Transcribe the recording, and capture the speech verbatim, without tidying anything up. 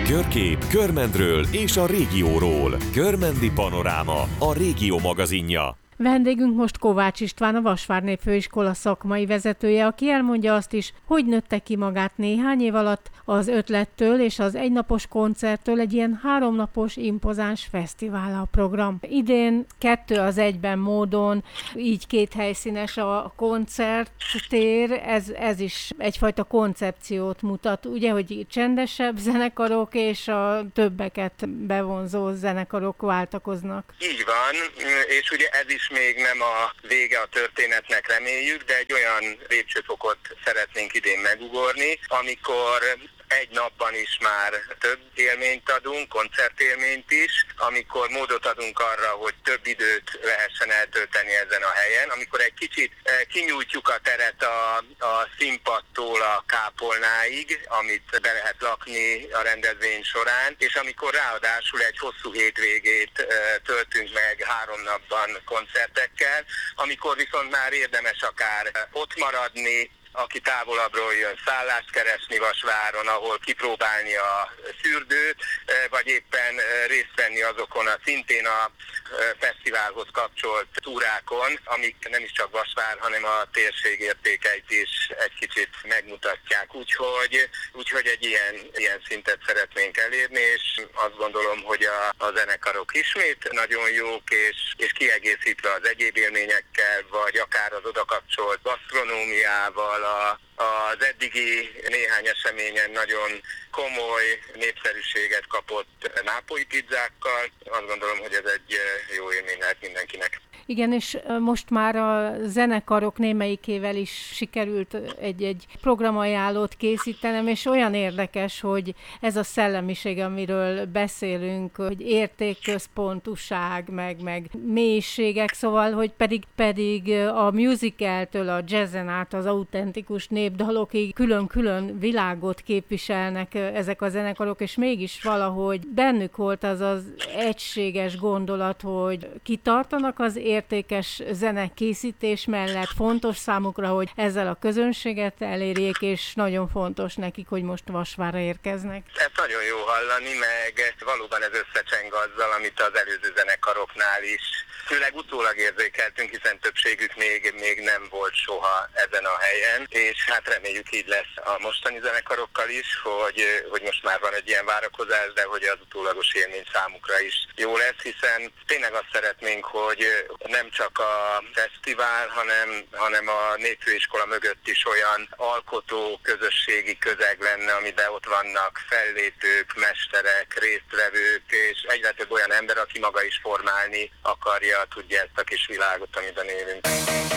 Körkép, Körmendről és a régióról. Körmendi Panoráma, a Régió magazinja. Vendégünk most Kovács István, a Vasvárné Főiskola szakmai vezetője, aki elmondja azt is, hogy nőtte ki magát néhány év alatt az ötlettől és az egynapos koncerttől egy ilyen háromnapos impozáns fesztivál a program. Idén kettő az egyben módon, így két helyszínes a koncerttér, ez, ez is egyfajta koncepciót mutat, ugye, hogy csendesebb zenekarok és a többeket bevonzó zenekarok váltakoznak. Így van, és ugye ez is még nem a vége a történetnek, reméljük, de egy olyan lépcsőfokot szeretnénk idén megugorni, amikor egy napban is már több élményt adunk, koncertélményt is, amikor módot adunk arra, hogy több időt lehessen eltölteni ezen a helyen, amikor egy kicsit kinyújtjuk a teret a, a színpadtól a kápolnáig, amit be lehet lakni a rendezvény során, és amikor ráadásul egy hosszú hétvégét töltünk meg három napban koncertekkel, amikor viszont már érdemes akár ott maradni, aki távolabbról jön, szállást keresni Vasváron, ahol kipróbálni a fürdőt, vagy éppen részt venni azokon a szintén a fesztiválhoz kapcsolt túrákon, amik nem is csak Vasvár, hanem a térség értékeit is egy kicsit megmutatják. Úgyhogy, úgyhogy egy ilyen, ilyen szintet szeretnénk elérni, és azt gondolom, hogy a, a zenekarok ismét nagyon jók, és, és kiegészítve az egyéb élményekkel, vagy akár az oda kapcsolt gasztronómiával, A, az eddigi néhány eseményen nagyon komoly népszerűséget kapott nápolyi pizzákkal. Azt gondolom, hogy ez egy jó élmény lehet mindenkinek. Igen, és most már a zenekarok némelyikével is sikerült egy-egy programajánlót készítenem, és olyan érdekes, hogy ez a szellemiség, amiről beszélünk, hogy értékközpontúság, meg, meg mélységek, szóval, hogy pedig, pedig a musicaltől a jazzen át az autentikus népdalokig külön-külön világot képviselnek ezek a zenekarok, és mégis valahogy bennük volt az az egységes gondolat, hogy kitartanak az értékes zenekészítés mellett, fontos számukra, hogy ezzel a közönséget elérjék, és nagyon fontos nekik, hogy most Vasvárra érkeznek. Ez nagyon jó hallani, meg valóban ez összecseng azzal, amit az előző zenekaroknál is főleg utólag érzékeltünk, hiszen többségük még, még nem volt soha ezen a helyen, és hát reméljük így lesz a mostani zenekarokkal is, hogy, hogy most már van egy ilyen várakozás, de hogy az utólagos élmény számukra is jó lesz, hiszen tényleg azt szeretnénk, hogy nem csak a fesztivál, hanem, hanem a népfőiskola mögött is olyan alkotó közösségi közeg lenne, amiben ott vannak fellépők, mesterek, résztvevők, és egyre több olyan ember, aki maga is formálni akarja, tudja ezt a kis világot, amiben élünk.